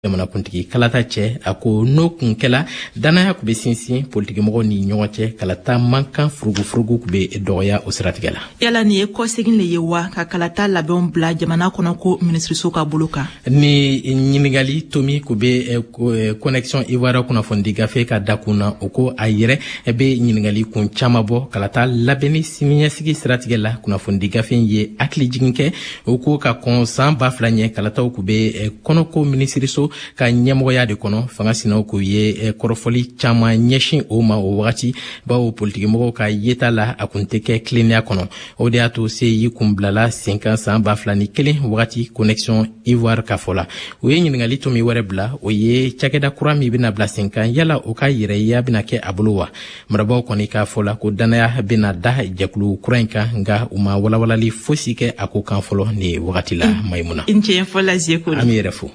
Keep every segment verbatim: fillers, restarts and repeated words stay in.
jamana kuntigi kalata cɛ a ko n'o kun kɛla danaya kun bɛ sinsin politikimɔgɔw ni ɲɔgɔn cɛ kalata mankan furugu-furugu kun bɛ dɔgɔya o siratigɛ la. Yala nin ye kɔsegin le ye wa ka kalata labɛnw bila jamana kɔnɔ ko minisiriso ka bolo kan? Ni ɲininkali tomi kun bɛ connexion ivoire kunnafoni gafe ka da kun na o ko a yɛrɛ bɛ ɲininkali kun caman bɔ kalata labɛnni siniɲɛsigi siratigɛ la kunnafoni gafe ye hakili jigin kɛ o ko ka kɔn san ba fila ɲɛ kalataw kun bɛ kɔnɔko minisiriso ka ɲɛmɔgɔya de kɔnɔ fanga sinaw ko ye kɔrɔfɔli caman ɲɛsin o ma o wagati bawo politikimɔgɔw ka yeta la a kun tɛ kɛ tilennenya kɔnɔ o de y'a to se y'i kun bilala sen kan san ba fila ni kelen wagati connexion ivoire ka fɔ la o ye ɲininkali to min wɛrɛ bila o ye cakɛda kura min bɛna bila sen kan yala o ka yɛrɛya bɛna kɛ a bolo wa marabaw kɔni k'a fɔ la ko dannaya bɛna da jɛkulu kura in kan nka u ma walawalali fosi kɛ a ko kan fɔlɔ ni wagati la Maimuna. I cɛ fɔ la Zeko. An bɛ yɛrɛ fo.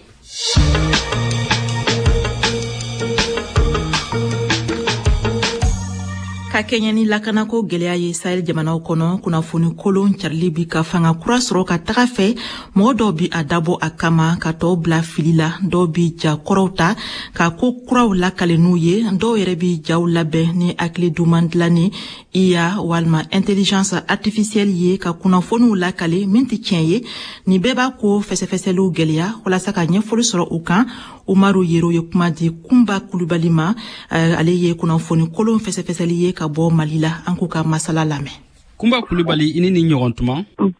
Ka kɛɲɛ ni lakanako gɛlɛya ye Sahel jamanaw kɔnɔ kunnafoni kolon carili bi ka fanga kura sɔrɔ ka taga fɛ mɔgɔ dɔw bi a dabɔ a kama ka tɔw bila fili la dɔw bi ja kɔrɔw ta ka ko kuraw lakale n'u ye dɔw yɛrɛ bi jaw labɛn ni hakili duman dilanni I A walima intelligence artificielle ye ka kunnafoniw lakale min tɛ tiɲɛ ye nin bɛɛ b'a ko fɛsɛfɛsɛliw gɛlɛya walasa ka ɲɛfɔli sɔrɔ u kan Umaru Yero ye kuma di Kumba Kulubali ma ale ye kunnafoni kolon fɛsɛfɛsɛli ye ka bɔ Mali la an ko ka masala lamɛn. Kumba Kulubali ini ni ɲɔgɔn tuma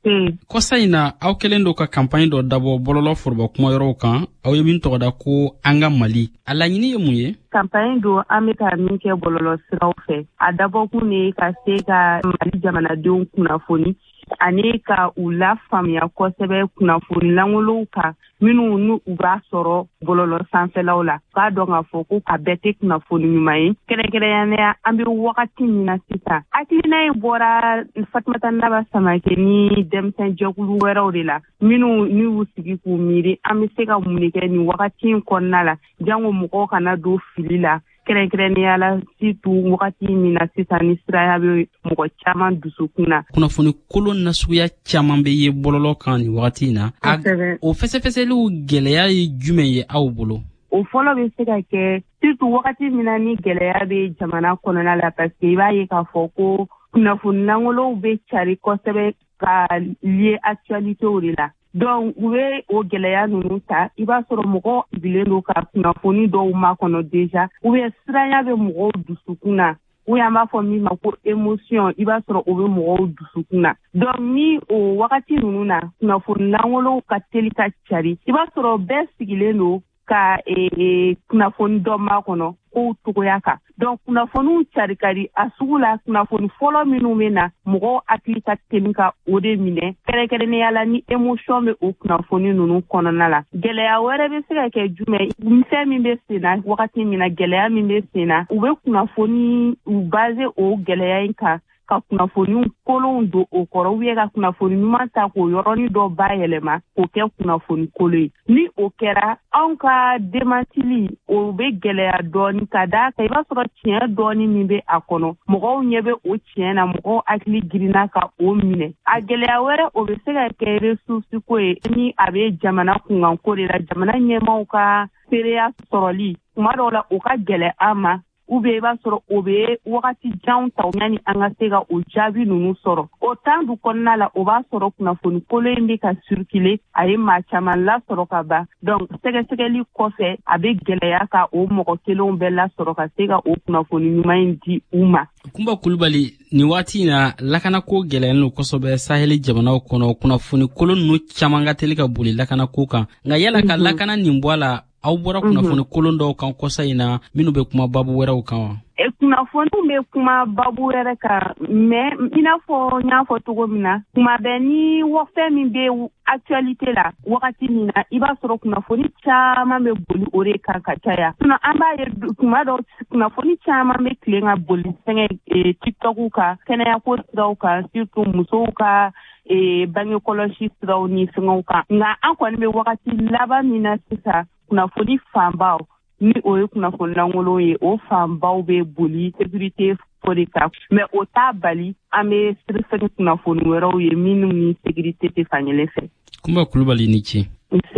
kɔsa in na aw kɛlen dɔ ka campagne dɔ dabɔ bɔlɔlɔ foroba kuma yɔrɔw kan aw ye min tɔgɔda ko an ka Mali a laɲini ye mun ye? Campagne do an bɛ ka min kɛ bɔlɔlɔ siraw fɛ a dabɔkun ne ka se ka Mali jamanadenw kunnafoni ani ka u la faamuya kosɛbɛ kunnafoni langolow kan minnu n'u b'a sɔrɔ bɔlɔlɔ sanfɛlaw la k'a dɔn k'a fɔ ko a bɛɛ tɛ kunnafoni ɲuman ye kɛrɛnkɛrɛnnenya an bɛ wagati min na sisan hakilina in bɔra Fatumata Naba Samake ni denmisɛn jɛkulu wɛrɛw de la minnu n'u y'u sigi k'u miiri an bɛ se ka mun de kɛ nin wagati in kɔnɔna la jango mɔgɔw kana don fili la kɛrɛnkɛrɛnnenya la surtout wagati min na sisan ni siraya bɛ mɔgɔ caman dusukun na. Kunnafoni kolon nasuguya caman bɛ ye bɔlɔlɔ kan nin wagati in na o fɛsɛfɛsɛliw gɛlɛya ye jumɛn ye aw bolo? O fɔlɔ bɛ se ka kɛ surtout wagati min na ni gɛlɛya bɛ jamana kɔnɔna la parce que I b'a ye k'a fɔ ko kunnafoni langolow bɛ cari kosɛbɛ ka lié actualitéw de la. Donc u bɛ o gɛlɛya ninnu ta I b'a sɔrɔ mɔgɔw bilen don ka kunnafoni dɔw makɔnɔ déjà ou bien siranya bɛ mɔgɔw dusukun na ou bien an b'a fɔ min ma ko émotion I b'a sɔrɔ o bɛ mɔgɔw dusukun na. Donc ni o wagati ninnu na kunnafoni langolow ka teli ka cari I b'a sɔrɔ bɛɛ sigilen don ka kunnafoni dɔ makɔnɔ kow togoya kan. Donc kunnafoniw cari ka di a sugu la kunnafoni fɔlɔ minnu bɛ na mɔgɔw hakili ka teli ka o de minɛ kɛrɛnkɛrɛnnenya la ni émotion bɛ o kunnafoni ninnu kɔnɔna la. Gɛlɛya wɛrɛ bɛ se ka kɛ jumɛn fɛn min bɛ sen na wagati min na gɛlɛya min bɛ sen na u bɛ kunnafoni u base o gɛlɛya in kan ka kunnafoni kolonw don o kɔrɔ ou bien ka kunnafoni ɲuman ta k'o yɔrɔnin dɔ bayɛlɛma k'o kɛ kunnafoni kolon ye. Ni o kɛra anw ka démentili o bɛ gɛlɛya dɔɔni ka d'a kan I b'a sɔrɔ tiɲɛ dɔɔni min bɛ a kɔnɔ mɔgɔw ɲɛ bɛ o tiɲɛ na mɔgɔw hakili girinna ka o minɛ. A gɛlɛya wɛrɛ o bɛ se ka kɛ ressource ko ye ni a bɛ jamana kunkanko de la jamana ɲɛmaaw ka seereya sɔrɔli tuma dɔw la o ka gɛlɛ an ma ou bien I b'a sɔrɔ o bɛ wagati jan ta yani an ka se ka o jaabi ninnu sɔrɔ. O temps du kɔnɔna la o b'a sɔrɔ kunnafoni kolon in bɛ ka circuler a ye maa caman lasɔrɔ ka ban donc sɛgɛsɛgɛli kɔfɛ a bɛ gɛlɛya ka o mɔgɔ kelenw bɛɛ lasɔrɔ ka se ka o kunnafoni ɲuman in di u ma. Kumba Kulubali nin waati in na lakanako gɛlɛyalen don kosɛbɛ Sahel jamanaw kɔnɔ kunnafoni kolon ninnu caman ka teli ka boli lakanako kan nka yala ka lakana nin bɔ a la aw bɔra kunnafoni kolon dɔw kan kɔsa in na minnu bɛ kuma babu wɛrɛw kan wa? Kunnafoniw bɛ kuma babu wɛrɛ kan mais I n'a fɔ n y'a fɔ cogo min na kuma bɛ ni fɛn min bɛ actualité la wagati min na I b'a sɔrɔ kunnafoni caman bɛ boli o de kan ka caya sinon an b'a ye kuma dɔw kunnafoni caman bɛ tilen ka boli fɛngɛ TikTok kan kɛnɛyako siraw kan surtout musow ka bange kɔlɔsi siraw ni fɛngɛw kan nka an kɔni bɛ wagati laban min na sisan kunnafoni fanbaw ni o ye kunnafoni langolo ye o fanbaw bɛ boli sécurité fo de kan mais o t'a bali an bɛ sirisɛgɛ kunnafoni wɛrɛw ye minnu ni sécurité tɛ fankelen fɛ. Kumba Kulubali ni ce.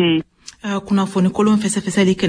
kunnafoni kolon fɛsɛfɛsɛli